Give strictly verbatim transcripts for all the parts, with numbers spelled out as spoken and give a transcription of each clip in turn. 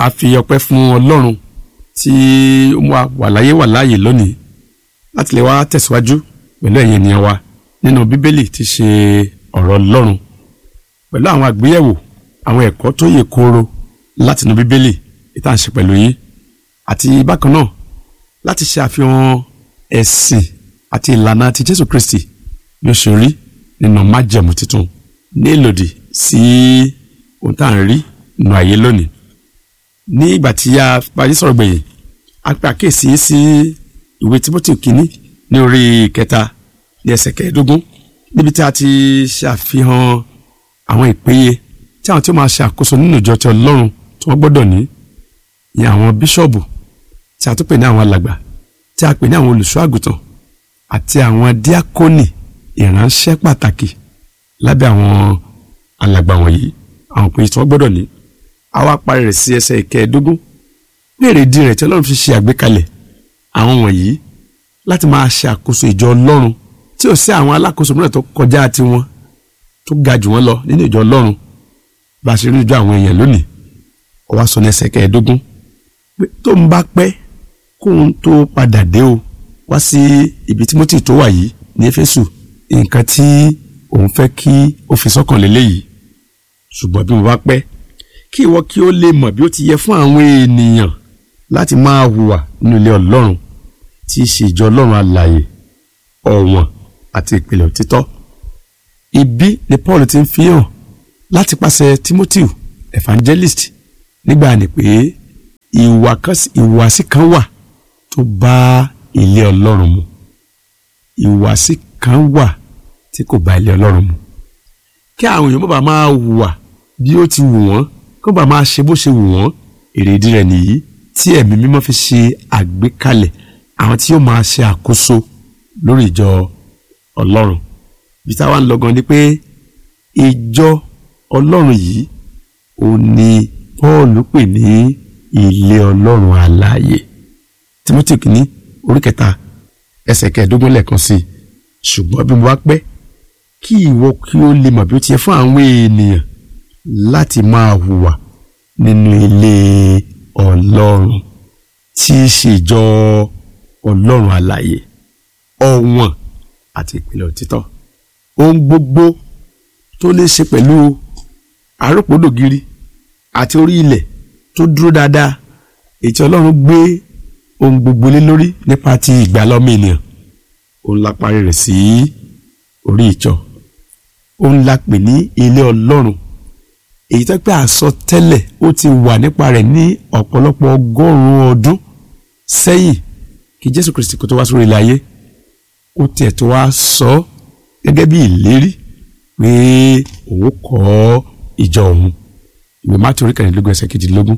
a fi ọpẹ́ fún Ọlọ́run tí ó mú wa láyé wà láàyè lónìí láti lè wá tẹ̀síwájú pẹ̀lú ẹ̀yin ènìyàn wa nínú Bíbélì tí ṣe ọ̀rọ̀ Ọlọ́run pẹ̀lú àwọn àgbéyẹ̀wò àwọn ẹ̀kọ́ tó yè kooro láti inú Bíbélì ìta ń ṣe pẹ̀lú yín àti bákan náà láti ṣe àfihàn ẹ̀sìn àti ìlànà ti Jésù Kristi bí ó ṣe rí nínú májẹ̀mú tuntun ní ìlòdì sí ohun tá à ń rí nínú ayé lónìí. Ní ìgbà tí a parí sọ̀rọ̀ gbẹ̀yìn a pè àkíyèsí sí ìwé Tímótì kínní ní orí kẹta ní ẹsẹ̀ kẹẹ̀ẹ́dógún níbi tí a ti ṣàfihàn àwọn ìpéye tí àwọn tí ó máa ṣe àkóso nínú ìjọ ti Ọlọ́run tí wọ́n gbọ́dọ̀ ní ní àwọn bíṣọ̀bù tí a tún pè ní àwọn alàgbà tí a pè ní àwọn olùṣọ́ àgùntàn àti àwọn díákónì ìránṣẹ́ pàtàkì lábẹ́ àwọn alàgbà wọ̀nyí àwọn ìpéye tí wọ́n gbọ́dọ̀ ní. A wá parí rẹ̀ sí ẹsẹ̀ ìkẹẹ̀ẹ́dógún ní èrèdí rẹ̀ tí Ọlọ́run fi ṣe àgbékalẹ̀ àwọn wọ̀nyí láti máa ṣe àkóso ìjọ Ọlọ́run tí ò sí àwọn alákòóso mìíràn tó kọjá tiwọn tó ga jù wọ́n lọ nínú ìjọ Ọlọ́run bá a ṣe rí ìjọ àwọn èèyàn lónìí. Ó wá sọ ní ẹsẹ̀ kẹẹ̀ẹ́dógún pé tó ń bá pẹ́ kóun tó padà dé o wá sí ibi Tímótì tó wà yìí ní Éfésù nǹkan tí òun fẹ́ kí ó fi sọ́kàn lélẹ́yìí ṣùgbọ́n bí mo bá pẹ́ kí ìwọ kí ó lè mọ̀ bí ó ti yẹ fún àwọn ènìyàn láti máa hùwà nínú ilé Ọlọ́run tí í ṣe ìjọ Ọlọ́run alààyè ọ̀wọ̀n àti ìpìlẹ̀ òtítọ́. Ibi ni Paul ti ń fi hàn láti pàṣẹ Timothy evangelist nígbà ní pé ìwàsí kan wà tó bá ilé Ọlọ́run mu ìwàsí kan wà tí kò bá ilé Ọlọ́run mu. Kí àwọn èèyàn bàbá máa hùwà bí ó ti wù wọ́n kó bá máa ṣe bó ṣe wù wọ́n èrèdí rẹ̀ nìyí tí ẹ̀mí mímọ́ fi ṣe àgbékalẹ̀ àwọn tí yóò máa ṣe àkóso lórí ìjọ Ọlọ́run. Bí táwa ń lọ gan ni pé ìjọ Ọlọ́run yìí ó ní Paul pè ní ilé Ọlọ́run alààyè. Tímótì kìíní orí kẹta ẹsẹ̀ kẹẹ̀ẹ́dógún lẹ́ẹ̀kan sí i ṣùgbọ́n bí mo bá pẹ́ kí ìwọ kí ó lè mọ̀ bí ó ti yẹ fún àwọn ènìyàn láti máa hùwà nínú ilé Ọlọ́run tí í ṣe ìjọ Ọlọ́run alààyè ọ̀wọ̀n àti ìpìlẹ̀ òtítọ́. Ohun gbogbo tó lè ṣe pẹ̀lú àròpọ̀dògiri àti orí ilẹ̀ tó dúró dáadáa èyí tí Ọlọ́run gbé ohun gbogbo lé lórí nípa ti ìgbàlà ọmọ ènìyàn òun la parí rẹ̀ sí orí ìjọ. Òun la pè ní ilé Ọlọ́run èyí tó pé àsọtẹ́lẹ̀ ó ti wà nípa rẹ̀ ní ọ̀pọ̀lọpọ̀ ọgọ́rùn-ún ọdún sẹ́yìn kí Jésù Kristi kó tó wá sórí ilẹ̀ ayé ó tiẹ̀ tó wá sọ gẹ́gẹ́ bí ìlérí pé òun kọ́ ìjọ òun. Ìwé Mátíù orí kẹrìndínlógún ẹsẹ̀ kejìdínlógún.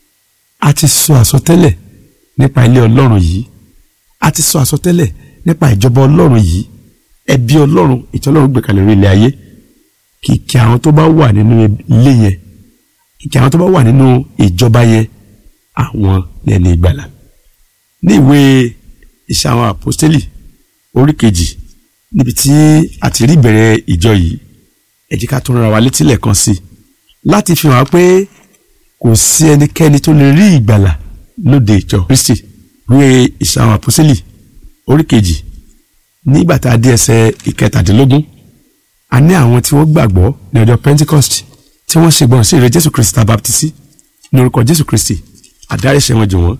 A ti sọ àsọtẹ́lẹ̀ nípa ilé Ọlọ́run yìí a ti sọ àsọtẹ́lẹ̀ nípa ìjọba Ọlọ́run yìí ẹbí Ọlọ́run ìtọ́ Ọlọ́run gbé kalẹ̀ lórí ilẹ̀ ayé. Kìkì àwọn tó bá wà nínú ilé yẹn kìkì àwọn tó bá wà nínú ìjọba yẹn àwọn lẹ́ni ìgbàlà. Ní ìwé Iṣẹ́ àwọn Àpọ́stélì orí kejì níbi tí a ti rí ìbẹ̀rẹ̀ ìjọ yìí ẹ jẹ́ ká tún rán wa létí lẹ́ẹ̀kan sí i láti fi hàn pé kò sí ẹnikẹ́ni tó lè rí ìgbàlà lóde ìjọ Kristi. Ìwé Iṣẹ́ àwọn Àpọ́stélì orí kejì nígbà tá a dé ẹsẹ̀ ìkẹtàdínlógún a ní àwọn tí wọ́n gbàgbọ́ ní ọjọ́ Pentecost tí wọ́n ṣègbọ́n sí ìrẹ Jésù Kristi baptisi ní orúkọ Jésù Kristi àdáríṣẹ́ wọn jù wọ́n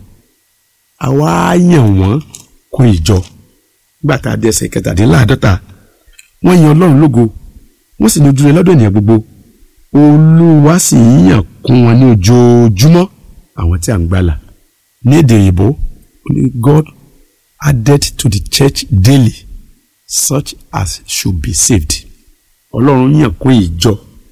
àwa yàn wọ́n kún ìjọ. Nígbà tá a dé ẹsẹ̀ kẹtàdínláàdọ́ta wọ́n yan Ọlọ́run lógo wọ́n sì ní ojú rere lọ́dọ̀ ènìyàn gbogbo Olúwa sì yàn kún wọn ní ojoojúmọ́ àwọn tí a ń gbàlà. Ní èdè òyìnbó God added to the church daily such as should be saved. Ọlọ́run yàn kún ìjọ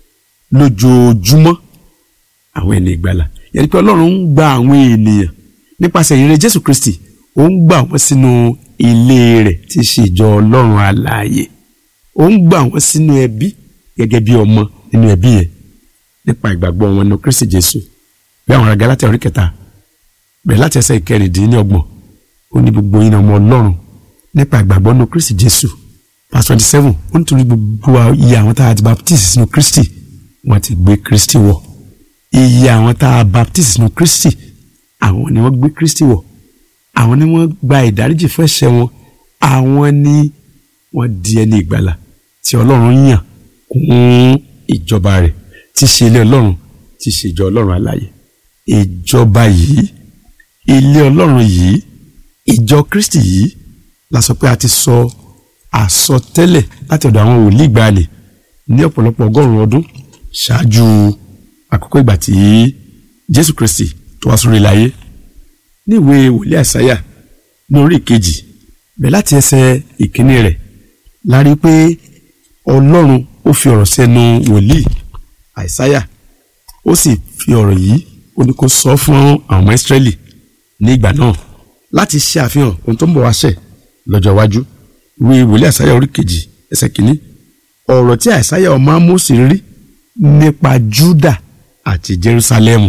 lójoojúmọ́ àwọn ẹni ìgbàlà. Yẹn pé Ọlọ́run ń gba àwọn ènìyàn nípasẹ̀ ìrere Jésù Kristi ó ń gbà wọ́n sínú ilé rẹ̀ tí í ṣe ìjọ Ọlọ́run alààyè. Ó ń gbà wọ́n sínú ẹbí gẹ́gẹ́ bí ọmọ nínú ẹbí yẹn nípa ìgbàgbọ́ wọn nínú Kristi Jésù. Bí àwọn ará Gálátíà orí kẹta bẹ̀rẹ̀ láti ẹsẹ̀ ìkẹrìndínlọ́gbọ̀n ó ní gbogbo yín ọmọ Ọlọ́run nípa ìgbàgbọ́ nínú Kristi Jésù. Verse twenty seven ó nítorí gbogbo iye àwọn tá a ti baptisi sínú Kristi wọ́n ti gbé Kristi wọ̀. iye àwọn tá a baptist nínú Kristi àwọn ni wọ́n gbé Kristi wọ̀, àwọn ni wọ́n gba ìdáríjì fún ẹ̀ṣẹ̀ wọn, àwọn ni wọ́n di ẹni ìgbàlà tí Ọlọ́run yàn kún ìjọba rẹ̀ tí ṣe ilé Ọlọ́run tí ṣe ìjọ Ọlọ́run alààyè. Ìjọba yìí, ilé Ọlọ́run yìí, ìjọ Kristi yìí la sọ pé a ti sọ àsọtẹ́lẹ̀ láti ọ̀dọ̀ àwọn wòlíì ìgbàanì ní ọ̀pọ̀lọpọ̀ ọgọ́rùn-ún ọdún ṣáájú àkókò ìgbà tí Jésù Kristi tó wá sórí ilẹ̀ ayé. Ní ìwé wòlíì Àìsáyà ní orí ìkejì bẹ̀ láti ẹsẹ̀ ìkíní rẹ̀ la rí pé Ọlọ́run ó fi ọ̀rọ̀ sẹ́nu wòlíì Àìsáyà, ó sì fi ọ̀rọ̀ yìí ó ní kó sọ fún àwọn ọmọ Ísírẹ́lì ní ìgbà náà láti ṣe àfihàn ohun tó ń bọ̀ wá ṣẹ lọ́jọ́ iwájú. Ìwé wòlíì Àìsáyà orí kejì ẹsẹ̀ kìíní, ọ̀rọ̀ tí Àìsáyà ọmọ Ámósì rí nípa Júdà àti Jerúsálẹ́mù.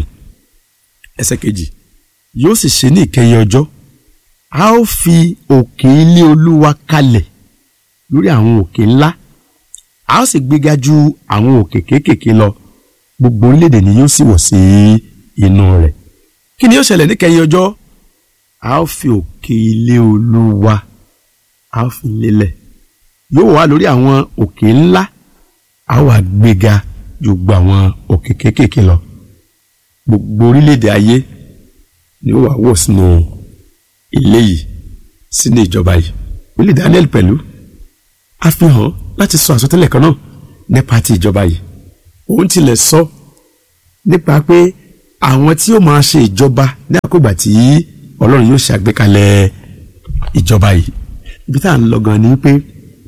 Ẹsẹ̀ kejì, yóò sì ṣe ní ìkẹyìn ọjọ́, a ó fi òkè ilé Olúwa kalẹ̀ lórí àwọn òkè ńlá, a ó sì gbéga ju àwọn òkè kéékèèké lọ, gbogbo orílẹ̀-èdè ni yóò sì wọ̀ sí inú rẹ̀. Kí ni yóò ṣẹlẹ̀ níkẹyìn ọjọ́? A ó fi òkè ilé Olúwa a ó fi lélẹ̀, yóò wà lórí àwọn òkè ńlá, a ó wá gbéga ju gbogbo àwọn òkè kéékèèké lọ, gbogbo orílẹ̀-èdè ayé ni ó wà wọ̀ sínú ilé yìí, sínú ìjọba yìí. Wòlíì Daniel pẹ̀lú a fi hàn láti sọ àsọtẹ́lẹ̀ kan náà nípa ti ìjọba yìí. Òun tilẹ̀ sọ nípa pé àwọn tí ó máa ṣe ìjọba ní àkógbà tí Ọlọ́run yóò ṣe àgbékalẹ̀ ìjọba yìí. Ibi tá à ń lọ gan ni pé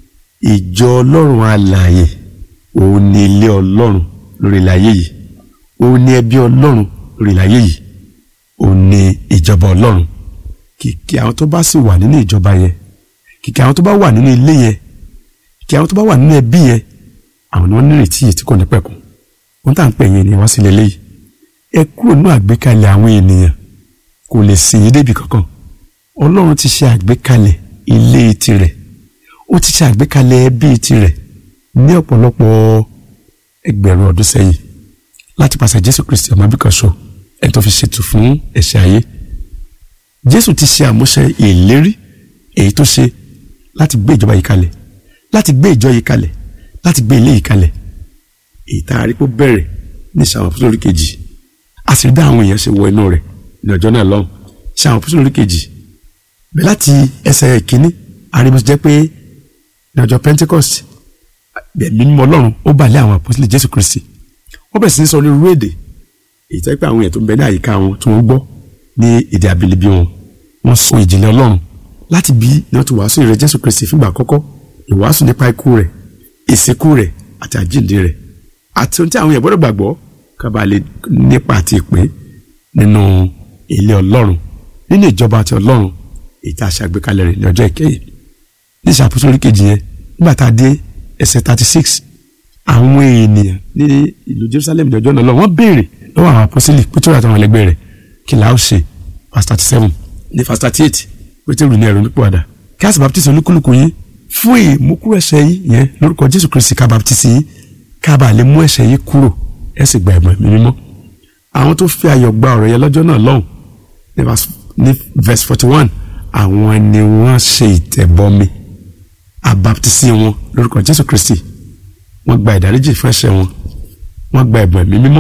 ìjọ Ọlọ́run alààyè òun ni ilé Ọlọ́run lórí ilẹ̀ ayé yìí, òun ni ẹbí Ọlọ́run lórí ilẹ̀ ayé yìí, òun ni ìjọba Ọlọ́run. Kìkì àwọn tó bá sì wà nínú ìjọba yẹn, kìkì àwọn tó bá wà nínú ilé yẹn, kìkì àwọn tó bá wà nínú ẹbí yẹn, àwọn ni wọ́n nírètí yìí tí kò ní pẹ̀kun. Wọ́n tà ń pè yẹn ni wá sí lélẹ́yìí. Ẹ kúrò nínú àgbékalẹ̀ àwọn ènìyàn kò lè sìn yín débi kankan. Ọlọ́run ti ṣe àgbékalẹ̀ ilé tirẹ̀, ó ti ṣe àgbékalẹ̀ ẹbí tirẹ̀ ní ọ̀pọ̀lọpọ̀ ẹgbẹ̀rún ọdún sẹ́yìn láti pàṣẹ Jésù Kristi ọmọ bí kan ṣo ẹni tó fi ṣètò fún ẹ̀ṣẹ̀ ayé. Jésù ti ṣe àmúṣẹ ìlérí èyí tó ṣe láti gbé ìjọba yìí kalẹ̀, láti gbé ìjọ yìí kalẹ̀, láti gbé ilé yìí kalẹ̀. Èyí tá a rí pé ó bẹ̀rẹ̀ ní Ṣàwọn Àpọ́sítélì orí kejì, a sì rí bí àwọn èèyàn ṣe wọ inú rẹ̀ ní ọjọ́ náà lọ́hùn. Ṣàwọn Àpọ́sítélì orí kejì bẹ̀ láti ẹsẹ̀ ìkíní, àríbó jẹ́ pé ní ọjọ́ Pentecost ẹ̀mí mímọ́ Ọlọ́run ó bà lé àwọn àpọ́sítélì Jésù Kristi. Wọ́n bẹ̀rẹ̀ sí ní sọ onírúurú èdè, èyí tó jẹ́ pé àwọn èèyàn tó ń bẹ ní àyíká wọn tí wọ́n gbọ́ ní èdè àbínibí wọn. Wọ́n sọ ìjìnlẹ̀ Ọlọ́run láti bí ní wọ́n ti wàásù ìrere Jésù Kristi fúngbà àkọ́kọ́, ìwàásù nípa ikú rẹ̀, ìsìnkú rẹ̀ àti àjíǹde rẹ̀, àti ohun tí àwọn èèyàn gbọ́dọ̀ gbàgbọ́ ká bàa lè nípa àti ìpín nínú ilé Ọlọ́run, nínú ìjọba àti Ọlọ́run èyí tá a ṣe àgbékalẹ̀ rẹ̀ ní ọjọ́ ìkẹyìn. Ní Àpọ́sítélì orí kejì yẹn, nígbà tá a dé ẹsẹ̀ thirty six, àwọn ènìyàn ní ìlú Jerusalem ní ọjọ́ náà lọ wọ́n béèrè lọ́wọ́ àwọn àpọ́sítélì Pétérù àtàwọn ẹlẹgbẹ́ rẹ̀ kí la ó ṣe. verse thirty seven ní verse thirty eight, Pétérù ní ẹ̀rọ nípòwàdà kí a sì baptisi olúkúlùkù yín fún ìmúkúrò ẹ̀ṣẹ̀ yín yẹn lórúkọ Jésù Kristi, ká baptisi yín ká bàa lè mú ẹ̀ṣẹ̀ yín kúrò, ẹ sì gba ẹ̀bùn ẹ̀mí mímọ́. Àwọn tó fi ayọ̀ gba ọ̀rọ̀ yẹn lọ́jọ́ náà lọ́hùn ní verse forty one, àwọn ni wọ́n ṣe ìtẹ̀bọmi, àbaptisi wọn lórúkọ Jésù Kristi, wọ́n gba ìdáríjì fún ẹ̀ṣẹ̀ wọn, wọ́n gba ẹ̀bùn ẹ̀mí mímọ́.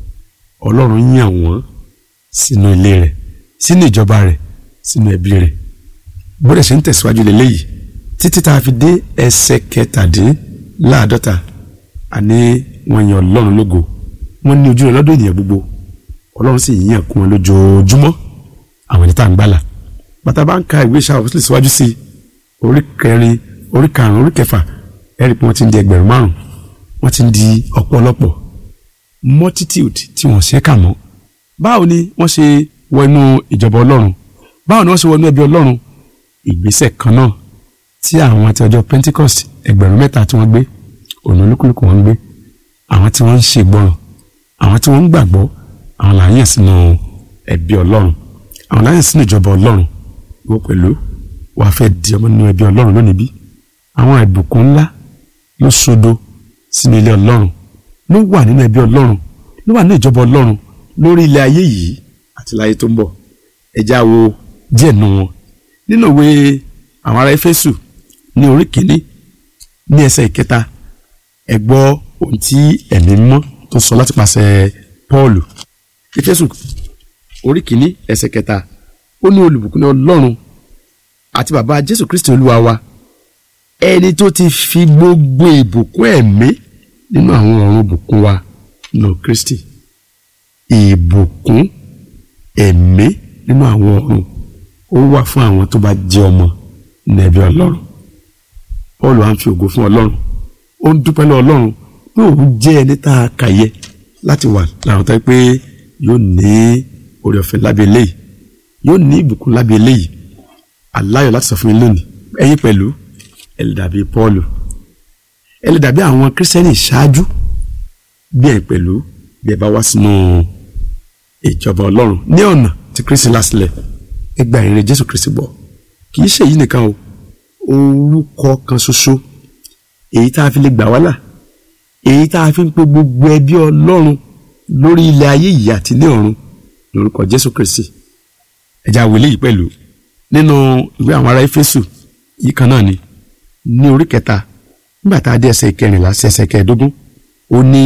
Ọlọ́run yàn wọ́n sínú ilé rẹ̀, sínú ìjọba rẹ̀, sínú ẹbí rẹ̀. Bódẹ̀ ṣe ń tẹ̀síwájú lélẹ́yìí títí tá a fi dé ẹsẹ̀ kẹtàdínláàdọ́ta, àní wọ́n yan Ọlọ́run lógo, wọ́n ní ojú rẹ̀ lọ́dọ̀ ènìyàn gbogbo, Ọlọ́run sì yàn kún wọn lójoojúmọ́ àwọn ẹni tá à ń gbàlà. Bàtà bá ń ka ìwé Iṣẹ́ àwọn Àpọ́sítélì síwájú sí orí kẹrin, orí karùn-ún, orí kẹfà, ẹ̀rí pé wọ́n ti ń di ẹgbẹ̀rún márùn-ún, wọ́n ti ń di ọ̀pọ̀lọpọ̀ multitude tí wọ́n ṣe kà mọ́. Báwo ni wọ́n ṣe wọ inú ìjọba Ọlọ́run? Báwo ni wọ́n ṣe wọ inú ẹbí Ọlọ́run? Ìgbésẹ̀ kan náà tí àwọn àti ọjọ́ Pentecost ẹgbẹ̀rún mẹ́ta tí wọ́n gbé, òun olúkúlùkù wọn gbé. Àwọn tí wọ́n ń ṣe ìgbọràn, àwọn tí wọ́n ń gbàgbọ́, àwọn là ń yàn sínú ẹbí Ọlọ́run, àwọn là ń yàn sínú ìjọba Ọlọ́run. Wọ́n pẹ̀lú wàá fẹ́ di ọmọ nínú ẹbí Ọlọ́run lónìí bí? Àwọn ìbùkún ńlá ló ṣodo sínú ilé Ọlọ́run, ló wà nínú ẹbí Ọlọ́run ló wà ní ìjọba ọlọ́run lórí ilẹ̀ ayé yìí àti láyé tó ń bọ̀. ẹ já wo díẹ̀ nù wọn nínú ìwé àwọn ará Éfésù ní orí kìíní ní ẹsẹ̀ ìkẹta. ẹ gbọ́ ohun tí ẹ̀mí mímọ́ tó sọ láti pàṣẹ Pọ́ọ̀lù. Éfésù orí kìíní ẹsẹ̀ kẹta, ó ní olùbùkún ní ọlọ́run àti bàbá Jésù Kristi olúwa wa, ẹni tó ti fi gbogbo ìbùkún ẹ̀mí nínú àwọn ọ̀run bùkún wa nínú Kristi. Ìbùkún ẹ̀mí nínú àwọn ọ̀run ó wà fún àwọn tó bá jẹ́ ọmọ nẹ̀bí ọlọ́run. Paul wá ń fi ògo fún ọlọ́run, ó ń dúpẹ́ lọ́wọ́ ọlọ́run pé òun jẹ́ ẹni tá a kà yẹ láti wà láwọn tó yẹ pé yóò ní oore ọ̀fẹ́ lábẹ́ eléyìí, yóò ní ìbùkún lábẹ́ eléyìí. Aláyọ̀ láti sọ fún yín lónìí, ẹ̀yin pẹ̀lú ẹ lè dàbí Paul, ẹ lè dàbí àwọn kírísítẹ́nì ṣáájú bí ẹ̀ pẹ̀lú bí ẹ bá wá sínú ìjọba ọlọ́run ní ọ̀nà tí Kristi là sílẹ̀. ẹ gba ìrere Jésù Kristi gbọ́. Kì í ṣe èyí nìkan o, orúkọ kan ṣoṣo èyí tá a fi lè gbà wá là, èyí tá a fi ń pe gbogbo ẹbí ọlọ́run lórí ilẹ̀ ayé yìí àti ní ọ̀run lórúkọ Jésù Kristi. ẹ já wọlé yìí pẹ̀lú nínú ìwé àwọn ará Éfésù yìí kan náà ni ní orí kẹta nígbà tá a dé ẹsẹ̀ kẹrìnlá sí ẹsẹ̀ kẹẹ̀ẹ́dógún. ó ní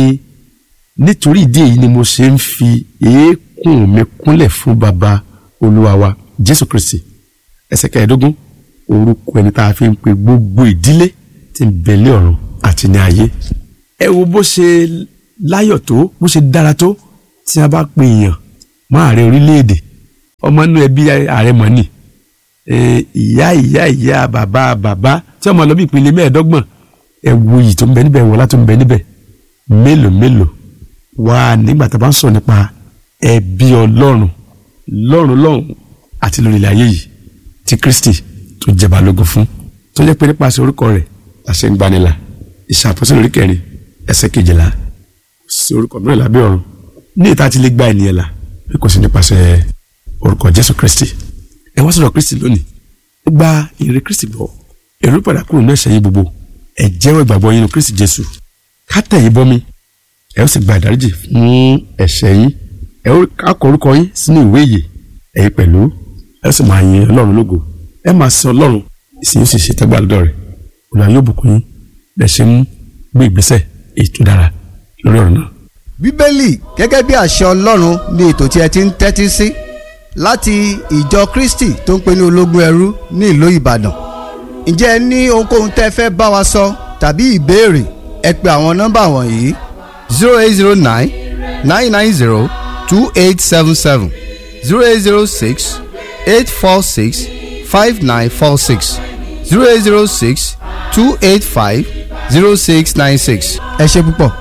nítorí ìdí èyí ni mo ṣe ń fi eékún mi kúnlẹ̀ fún bàbá olúwa wa Jésù Kristi. ẹsẹ̀ kẹẹ̀ẹ́dógún, orúkọ ẹni tá a fi ń pe gbogbo ìdílé tí ń bẹ ní ọ̀run àti ní ayé. ẹ wo bó ṣe láyọ̀ tó, bó ṣe dára tó tí a bá pe èèyàn mọ́ ààrẹ orílẹ̀-èdè, ọmọ inú ẹbí ààrẹ mọ́ ni, ìyá ìyá ìyá bàbá bàbá tí ọmọ lọ bí ìpele mẹ́ẹ̀ẹ́dọ́gbọ̀n. ẹ wo iyì tó ń bẹ níbẹ̀, wọlá tó ń bẹ níbẹ̀, mélòó mélòó wá nígbà tá a bá ń sọ̀rọ̀ nípa ẹbí ọlọ́run lọ́run lọ́run àti lórí ilẹ̀ ayé yìí tí Kristi tó jẹ́ balógun fún, tó jẹ́ pé nípasẹ̀ orúkọ rẹ̀ àṣẹ ń gbanilà. Ìṣàpọ́sílẹ̀ orí kẹrin ẹsẹ̀ kejìlá, kò sí orúkọ mìíràn lábẹ́ ọ̀run ní ìta tí lè gba ènìyàn là bí kò sí nípasẹ̀ orúkọ Jésù Kristi. ẹ wá sọ̀rọ̀ Kristi lónìí, gba ìrere Kristi gbọ́, èrò padà kúrò ní ẹ̀ṣẹ̀ yín gbogbo, ẹ jẹ́wọ́ ìgbàgbọ́ yín nínú Kristi Jésù, ká tẹ̀ yín bọ́mí, ẹ ó sì gba ìdáríjì fún ẹ̀ṣẹ̀ yín, ẹ ó kọ orúkọ yín sínú ìwé ìyè. ẹ̀yin pẹ̀lú ẹ ó sì máa yin Ọlọ́run lógo, ẹ máa sin Ọlọ́run, ìsìn yóò sì ṣe tẹ́gbà lọ́dọ̀ rẹ̀. Olúwa yóò bùkún yín bẹ́ẹ̀ ṣe ń gbé ìgbésẹ̀ èyí tó dára lórí ọ̀rọ̀ náà. Bíbélì gẹ́gẹ́ bí àṣẹ Ọlọ́run ni ètò tí ẹ ti ń tẹ́tí sí láti ìjọ Kristi tó ń pè ní ológun ẹrú ní ìlú Ìbàdàn. Ǹjẹ́ ẹ ní ohunkóhun tẹ́ fẹ́ bá wa sọ tàbí ìbéèrè, ẹ pe àwọn nọ́mbà wọ̀nyí: zero eight zero nine nine nine zero two eight seven seven, zero eight zero six eight four six five nine four six, zero eight zero six two eight five zero six nine six. ẹ ṣé púpọ̀.